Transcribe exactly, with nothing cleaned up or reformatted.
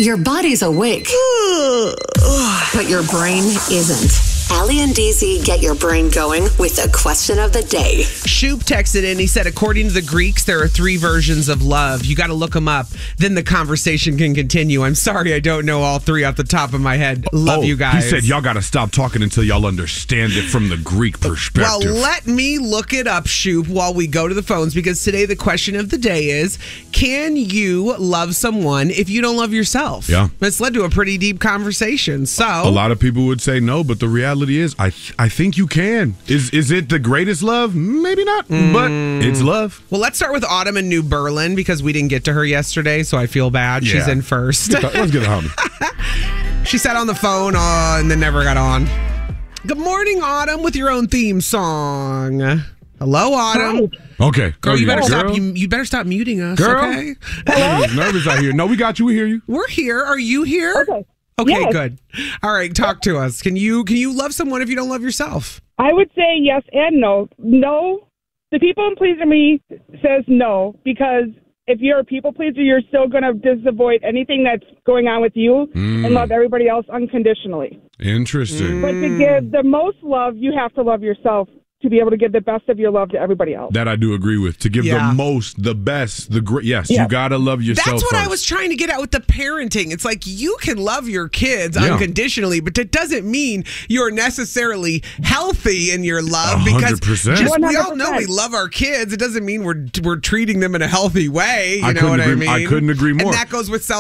Your body's awake, but your brain isn't. Allie and D Z get your brain going with the question of the day. Shoop texted in. He said, according to the Greeks, there are three versions of love. You got to look them up. Then the conversation can continue. I'm sorry I don't know all three off the top of my head. Love oh, you guys. He said y'all got to stop talking until y'all understand it from the Greek perspective. Well, let me look it up, Shoop, while we go to the phones, because today the question of the day is, can you love someone if you don't love yourself? Yeah. This led to a pretty deep conversation. So a lot of people would say no, but the reality is, I th- I think you can. Is is it the greatest love? Maybe not, mm. but it's love. Well, let's start with Autumn in New Berlin, because we didn't get to her yesterday, so I feel bad. Yeah. She's in first. Let's get the homie. She sat on the phone uh, and then never got on. Good morning, Autumn, with your own theme song. Hello, Autumn. Hi. Okay, girl, you better girl. stop. You, you better stop muting us, girl. Okay? Hello? Nervous out here. No, we got you. We hear you. We're here. Are you here? Okay. Okay, yes. Good. All right, talk to us. Can you can you love someone if you don't love yourself? I would say yes and no. No, the people pleaser me says no, because if you're a people pleaser, you're still going to disavoid anything that's going on with you mm. and love everybody else unconditionally. Interesting. Mm. But to give the most love, you have to love yourself to be able to give the best of your love to everybody else. That I do agree with. To give Yeah. the most, the best, the great. Yes, Yeah. you got to love yourself That's what first. I was trying to get at with the parenting. It's like you can love your kids Yeah. unconditionally, but that doesn't mean you're necessarily healthy in your love. one Because hundred percent. just, we one hundred all know we percent. love our kids. It doesn't mean we're we're treating them in a healthy way. You I know couldn't what I agree- mean? I couldn't agree more. And that goes with self.